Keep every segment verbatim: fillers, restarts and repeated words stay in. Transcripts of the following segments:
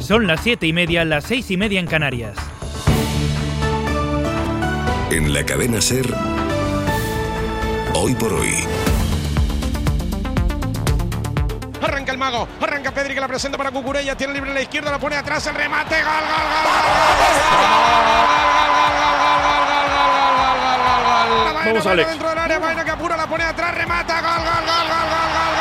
Son las siete y media, las seis y media en Canarias. En la cadena SER, Hoy por Hoy. Arranca el mago, arranca Pedri, que la presenta para Cucurella, tiene libre a la izquierda, la pone atrás, el remate, gol, gol, gol, gol. Vamos, Alex. Dentro del área, Vaina que apura, la pone atrás, remata, gol, gol, gol, gol, gol, gol,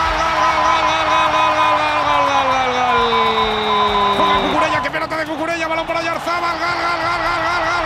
gol, gol, gol, gol. Juega Cucurella, que pelota de Cucurella, balón para Oyarzabal, gol, gol, gol, gol, gol, gol,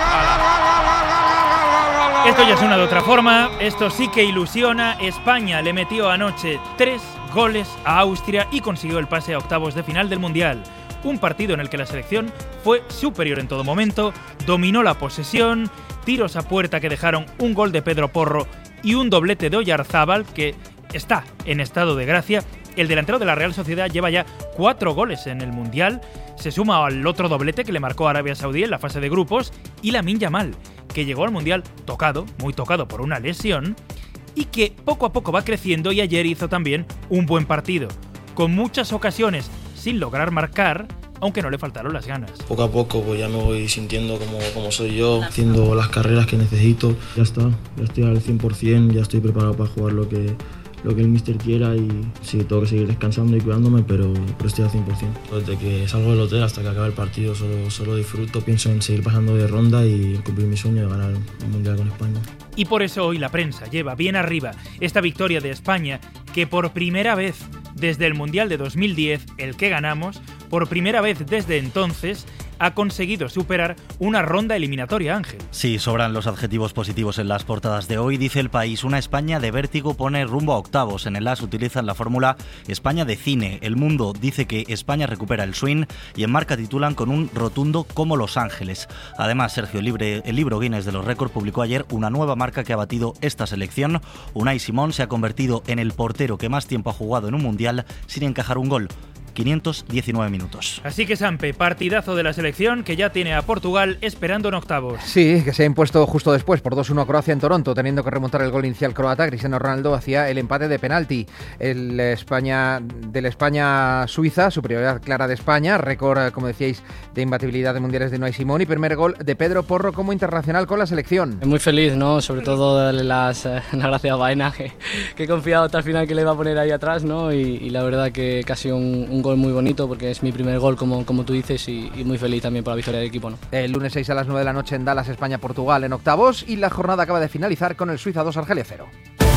gol, gol. Esto ya suena de otra forma, esto sí que ilusiona. España le metió anoche tres goles a Austria y consiguió el pase a octavos de final del Mundial. Un partido en el que la selección fue superior en todo momento, dominó la posesión, tiros a puerta que dejaron un gol de Pedro Porro y un doblete de Oyarzabal, que está en estado de gracia. El delantero de la Real Sociedad lleva ya cuatro goles en el Mundial, se suma al otro doblete que le marcó a Arabia Saudí en la fase de grupos, y Lamine Yamal, que llegó al Mundial tocado, muy tocado por una lesión, y que poco a poco va creciendo, y ayer hizo también un buen partido, con muchas ocasiones sin lograr marcar, aunque no le faltaron las ganas. Poco a poco pues ya me voy sintiendo como, como soy yo, haciendo las carreras que necesito. Ya está, ya estoy al cien por ciento, ya estoy preparado para jugar lo que, lo que el míster quiera, y sí, tengo que seguir descansando y cuidándome, pero, pero estoy al cien por ciento. Desde que salgo del hotel hasta que acabe el partido solo, solo disfruto, pienso en seguir pasando de ronda y cumplir mi sueño de ganar el Mundial con España. Y por eso hoy la prensa lleva bien arriba esta victoria de España, que por primera vez desde el Mundial de dos mil diez, el que ganamos, por primera vez desde entonces, ha conseguido superar una ronda eliminatoria, Ángel. Sí, sobran los adjetivos positivos en las portadas de hoy. Dice El País, una España de vértigo pone rumbo a octavos. En el As utilizan la fórmula España de cine. El Mundo dice que España recupera el swing, y en Marca titulan con un rotundo como Los Ángeles. Además, Sergio, el, libre, el libro Guinness de los récords publicó ayer una nueva marca que ha batido esta selección. Unai Simón se ha convertido en el portero que más tiempo ha jugado en un mundial sin encajar un gol. quinientos diecinueve minutos. Así que, Sampe, partidazo de la selección que ya tiene a Portugal esperando en octavos. Sí, que se ha impuesto justo después por dos uno a Croacia en Toronto, teniendo que remontar el gol inicial croata. Cristiano Ronaldo hacía el empate de penalti. El España del España-Suiza, superioridad clara de España, récord, como decíais, de imbatibilidad de mundiales de Unai Simón, y primer gol de Pedro Porro como internacional con la selección. Muy feliz, ¿no? Sobre todo darle las, eh, las gracias a Baena, que, que he confiado hasta el final que le iba a poner ahí atrás, ¿no? Y, y la verdad que casi un, un gol muy bonito, porque es mi primer gol, como, como tú dices, y, y muy feliz también por la victoria del equipo, ¿no? El lunes seis a las nueve de la noche en Dallas, España-Portugal en octavos, y la jornada acaba de finalizar con el Suiza dos, Argelia cero.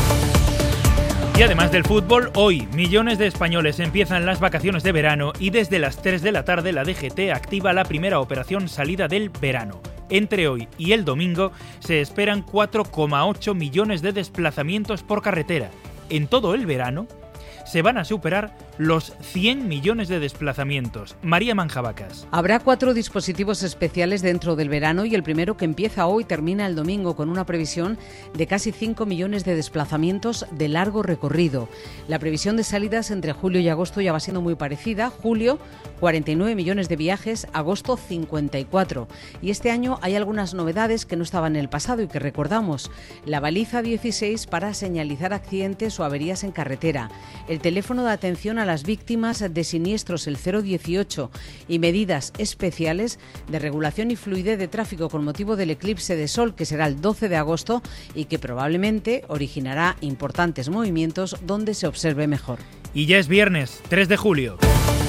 Y además del fútbol, hoy millones de españoles empiezan las vacaciones de verano, y desde las tres de la tarde la D G T activa la primera operación salida del verano. Entre hoy y el domingo se esperan cuatro coma ocho millones de desplazamientos por carretera. En todo el verano se van a superar los cien millones de desplazamientos. María Manjabacas. Habrá cuatro dispositivos especiales dentro del verano, y el primero, que empieza hoy, termina el domingo, con una previsión de casi cinco millones de desplazamientos de largo recorrido. La previsión de salidas entre julio y agosto ya va siendo muy parecida. Julio, cuarenta y nueve millones de viajes, agosto cincuenta y cuatro. Y este año hay algunas novedades que no estaban en el pasado y que recordamos. La baliza dieciséis para señalizar accidentes o averías en carretera. El teléfono de atención a las víctimas de siniestros, el cero dieciocho, y medidas especiales de regulación y fluidez de tráfico con motivo del eclipse de sol, que será el doce de agosto y que probablemente originará importantes movimientos donde se observe mejor. Y ya es viernes, tres de julio.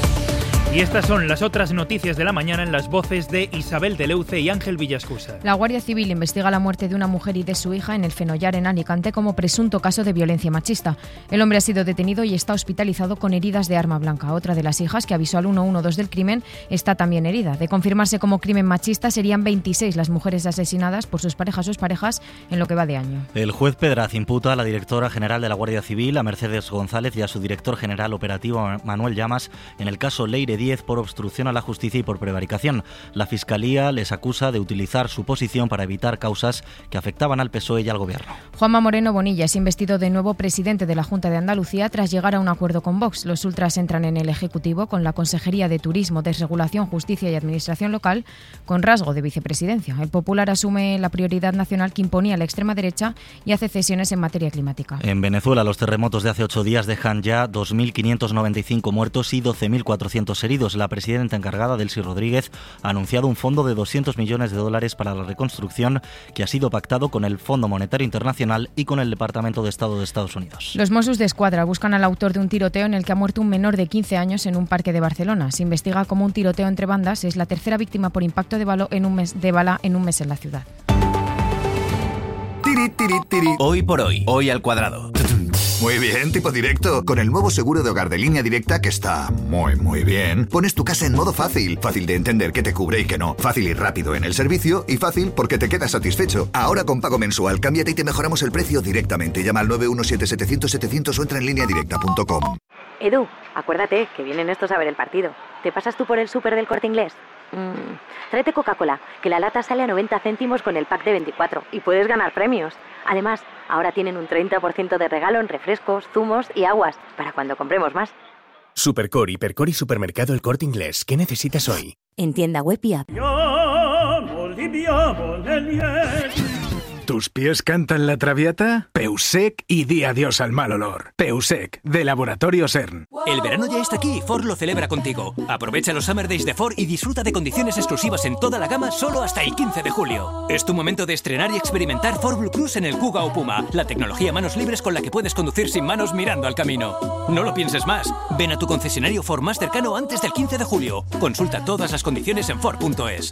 Y estas son las otras noticias de la mañana en las voces de Isabel de Leuce y Ángel Villascusa. La Guardia Civil investiga la muerte de una mujer y de su hija en el Fenollar, en Alicante, como presunto caso de violencia machista. El hombre ha sido detenido y está hospitalizado con heridas de arma blanca. Otra de las hijas, que avisó al uno uno dos del crimen, está también herida. De confirmarse como crimen machista, serían veintiséis las mujeres asesinadas por sus parejas o exparejas en lo que va de año. El juez Pedraz imputa a la directora general de la Guardia Civil, a Mercedes González, y a su director general operativo, Manuel Llamas, en el caso Leire diez, por obstrucción a la justicia y por prevaricación. La Fiscalía les acusa de utilizar su posición para evitar causas que afectaban al P S O E y al Gobierno. Juanma Moreno Bonilla es investido de nuevo presidente de la Junta de Andalucía tras llegar a un acuerdo con Vox. Los ultras entran en el Ejecutivo con la Consejería de Turismo, Desregulación, Justicia y Administración Local, con rasgo de vicepresidencia. El Popular asume la prioridad nacional que imponía la extrema derecha y hace cesiones en materia climática. En Venezuela, los terremotos de hace ocho días dejan ya dos mil quinientos noventa y cinco muertos y doce mil cuatrocientos heridos. heridos. La presidenta encargada, Delcy Rodríguez, ha anunciado un fondo de doscientos millones de dólares para la reconstrucción que ha sido pactado con el Fondo Monetario Internacional y con el Departamento de Estado de Estados Unidos. Los Mossos d'Esquadra buscan al autor de un tiroteo en el que ha muerto un menor de quince años en un parque de Barcelona. Se investiga como un tiroteo entre bandas. Es la tercera víctima por impacto de, balo en un mes, de bala en un mes en la ciudad. Tiri, tiri, tiri. Hoy por hoy, hoy al cuadrado. Muy bien, tipo directo. Con el nuevo seguro de hogar de Línea Directa, que está muy, muy bien, pones tu casa en modo fácil. Fácil de entender qué te cubre y qué no. Fácil y rápido en el servicio y fácil porque te quedas satisfecho. Ahora con pago mensual, cámbiate y te mejoramos el precio directamente. Llama al nueve uno siete setecientos setecientos o entra en línea directa punto com. Edu, acuérdate que vienen estos a ver el partido. ¿Te pasas tú por el súper del Corte Inglés? Mm, tráete Coca-Cola, que la lata sale a noventa céntimos con el pack de veinticuatro y puedes ganar premios. Además, ahora tienen un treinta por ciento de regalo en refrescos, zumos y aguas, para cuando compremos más. Supercor, Hipercor y Supermercado El Corte Inglés. ¿Qué necesitas hoy? En tienda web y app. ¿Tus pies cantan la traviata? Peusec y di adiós al mal olor. Peusec, de Laboratorio CERN. El verano ya está aquí y Ford lo celebra contigo. Aprovecha los Summer Days de Ford y disfruta de condiciones exclusivas en toda la gama solo hasta el quince de julio. Es tu momento de estrenar y experimentar Ford Blue Cruise en el Kuga o Puma, la tecnología manos libres con la que puedes conducir sin manos mirando al camino. No lo pienses más. Ven a tu concesionario Ford más cercano antes del quince de julio. Consulta todas las condiciones en Ford punto es.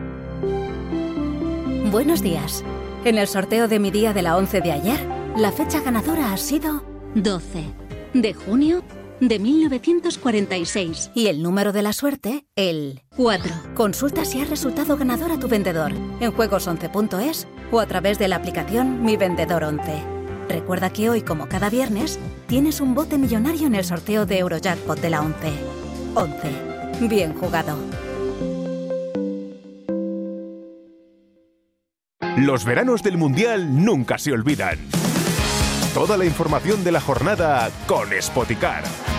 Buenos días. En el sorteo de mi día de la once de ayer, la fecha ganadora ha sido doce de junio de mil novecientos cuarenta y seis. Y el número de la suerte, el cuatro. Consulta si has resultado ganador a tu vendedor en juegos once punto es o a través de la aplicación Mi Vendedor once. Recuerda que hoy, como cada viernes, tienes un bote millonario en el sorteo de Eurojackpot de la once. once. Bien jugado. Los veranos del Mundial nunca se olvidan. Toda la información de la jornada con Spoticar.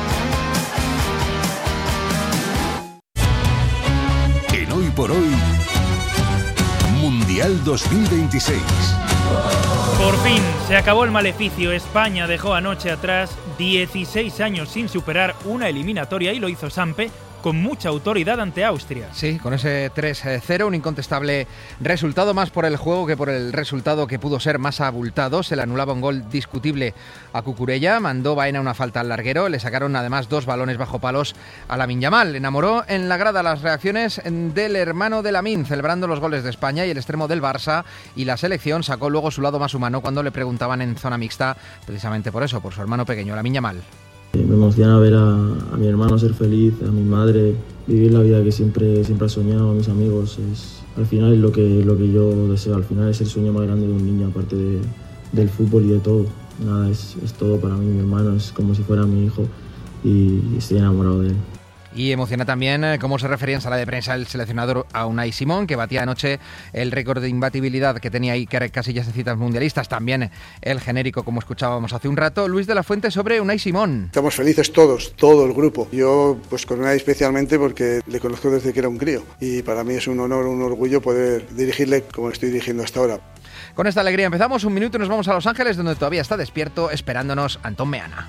En Hoy por Hoy, Mundial dos mil veintiséis. Por fin, se acabó el maleficio. España dejó anoche atrás dieciséis años sin superar una eliminatoria y lo hizo Sampe con mucha autoridad ante Austria. Sí, con ese tres cero, un incontestable resultado, más por el juego que por el resultado que pudo ser más abultado. Se le anulaba un gol discutible a Cucurella, mandó Baena una falta al larguero, le sacaron además dos balones bajo palos a Lamine Yamal. Enamoró en la grada las reacciones del hermano de Lamine, celebrando los goles de España, y el extremo del Barça, y la selección sacó luego su lado más humano cuando le preguntaban en zona mixta, precisamente por eso, por su hermano pequeño, Lamine Yamal. Me emociona ver a, a mi hermano ser feliz, a mi madre vivir la vida que siempre, siempre ha soñado, a mis amigos. Es, al final es lo que, lo que yo deseo, al final es el sueño más grande de un niño, aparte de, del fútbol y de todo. Nada, es, es todo para mí, mi hermano es como si fuera mi hijo y estoy enamorado de él. Y emociona también eh, cómo se refería en sala de prensa el seleccionador a Unai Simón, que batía anoche el récord de imbatibilidad que tenía Iker Casillas en citas mundialistas. También el genérico, como escuchábamos hace un rato. Luis de la Fuente sobre Unai Simón. Estamos felices todos, todo el grupo. Yo, pues con Unai especialmente porque le conozco desde que era un crío. Y para mí es un honor, un orgullo poder dirigirle como estoy dirigiendo hasta ahora. Con esta alegría empezamos un minuto y nos vamos a Los Ángeles, donde todavía está despierto esperándonos Antón Meana.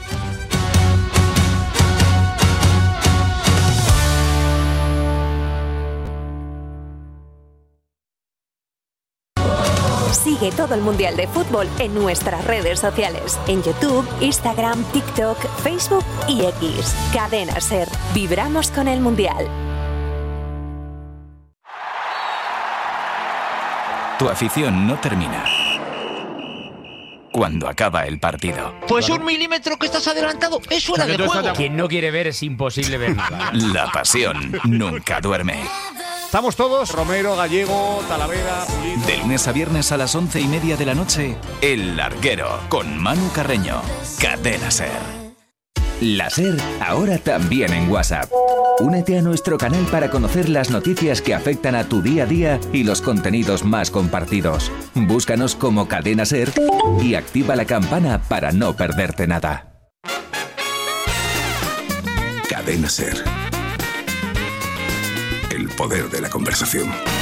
Sigue todo el Mundial de Fútbol en nuestras redes sociales, en YouTube, Instagram, TikTok, Facebook y X. Cadena SER. Vibramos con el Mundial. Tu afición no termina cuando acaba el partido. Pues un milímetro que estás adelantado es fuera de juego. Quien no quiere ver es imposible ver nada. La pasión nunca duerme. Estamos todos, Romero, Gallego, Talavera, Pulido. De lunes a viernes a las once y media de la noche, El Larguero, con Manu Carreño. Cadena SER. La SER, ahora también en WhatsApp. Únete a nuestro canal para conocer las noticias que afectan a tu día a día y los contenidos más compartidos. Búscanos como Cadena SER y activa la campana para no perderte nada. Cadena SER. El poder de la conversación.